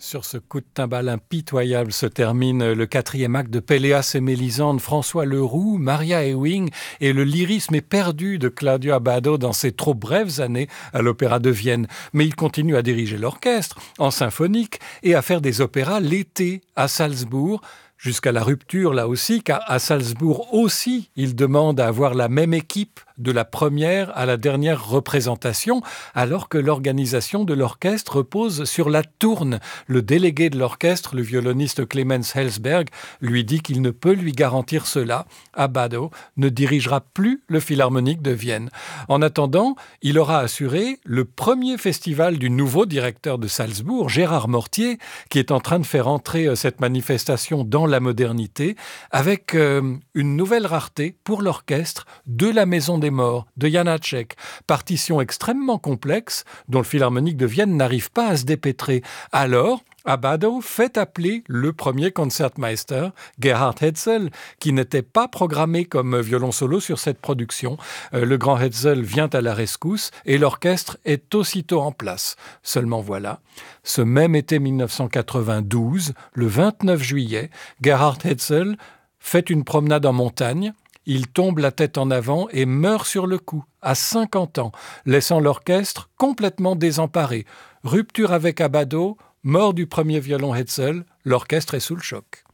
Sur ce coup de timbale impitoyable se termine le quatrième acte de Péléas et Mélisande. François Leroux, Maria Ewing et le lyrisme éperdu de Claudio Abbado dans ses trop brèves années à l'Opéra de Vienne. Mais il continue à diriger l'orchestre en symphonique et à faire des opéras l'été à Salzbourg. Jusqu'à la rupture là aussi, car à Salzbourg aussi, il demande à avoir la même équipe de la première à la dernière représentation, alors que l'organisation de l'orchestre repose sur la tourne. Le délégué de l'orchestre, le violoniste Clemens Helsberg, lui dit qu'il ne peut lui garantir cela. Abbado ne dirigera plus le Philharmonique de Vienne. En attendant, il aura assuré le premier festival du nouveau directeur de Salzbourg, Gérard Mortier, qui est en train de faire entrer cette manifestation dans la modernité, avec une nouvelle rareté pour l'orchestre de la Maison des Morts de Janáček, partition extrêmement complexe dont le Philharmonique de Vienne n'arrive pas à se dépêtrer. Alors, Abbado fait appeler le premier Concertmeister, Gerhard Hetzel, qui n'était pas programmé comme violon solo sur cette production. Le grand Hetzel vient à la rescousse et l'orchestre est aussitôt en place. Seulement voilà, ce même été 1992, le 29 juillet, Gerhard Hetzel fait une promenade en montagne. Il tombe la tête en avant et meurt sur le coup, à 50 ans, laissant l'orchestre complètement désemparé. Rupture avec Abbado, mort du premier violon Hetzel, l'orchestre est sous le choc.